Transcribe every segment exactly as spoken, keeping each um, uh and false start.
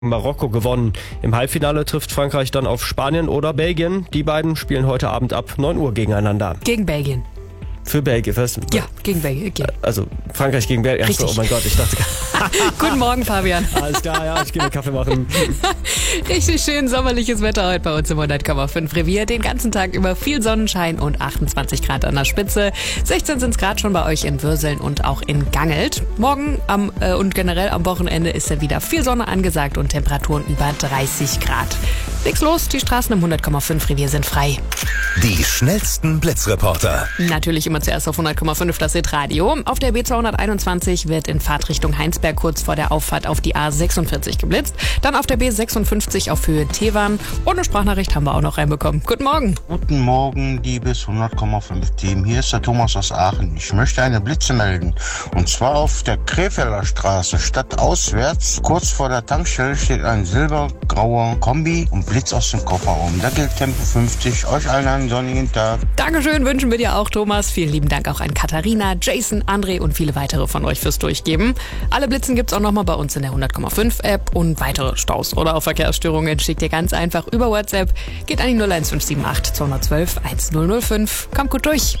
Marokko gewonnen. Im Halbfinale trifft Frankreich dann auf Spanien oder Belgien. Die beiden spielen heute Abend ab neun Uhr gegeneinander. Gegen Belgien. Für Belgien, was? Ja, gegen Belgien. Okay. Also Frankreich gegen Belgien. Richtig. Oh mein Gott, ich dachte... Guten Morgen, Fabian. Alles klar, ja, ich gehe mir Kaffee machen. Richtig schön sommerliches Wetter heute bei uns im hundert Komma fünf Revier. Den ganzen Tag über viel Sonnenschein und achtundzwanzig Grad an der Spitze. sechzehn sind es Grad schon bei euch in Würseln und auch in Gangelt. Morgen am, äh, und generell am Wochenende ist ja wieder viel Sonne angesagt und Temperaturen über dreißig Grad. Nix los, die Straßen im hundert Komma fünf Revier sind frei. Die schnellsten Blitzreporter. Natürlich immer zuerst auf hundert Komma fünf das Hitradio. Auf der B zweihunderteinundzwanzig wird in Fahrtrichtung Heinsberg kurz vor der Auffahrt auf die A sechsundvierzig geblitzt. Dann auf der B sechsundfünfzig auf Höhe Tewan. Und eine Sprachnachricht haben wir auch noch reinbekommen. Guten Morgen. Guten Morgen, liebes hundert Komma fünf Team. Hier ist der Thomas aus Aachen. Ich möchte eine Blitze melden. Und zwar auf der Krefelder Straße, stadtauswärts. Kurz vor der Tankstelle steht ein silbergrauer Kombi und Blitz aus dem Kofferraum. Da gilt Tempo fünfzig. Euch allen einen sonnigen Tag. Dankeschön, wünschen wir dir auch, Thomas. Vielen lieben Dank auch an Katharina, Jason, André und viele weitere von euch fürs Durchgeben. Alle Blitzen gibt's auch nochmal bei uns in der hundert Komma fünf App und weitere Staus oder auch Verkehrsstörungen schickt ihr ganz einfach über WhatsApp. Geht an die null eins fünf sieben acht zweihundertzwölf1005. Kommt gut durch.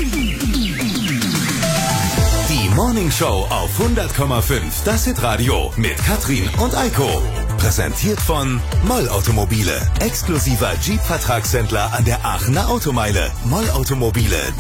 Die Morning Show auf hundert Komma fünf, das Hitradio mit Katrin und Eiko. Präsentiert von Moll Automobile, exklusiver Jeep-Vertragshändler an der Aachener Automeile. Moll Automobile,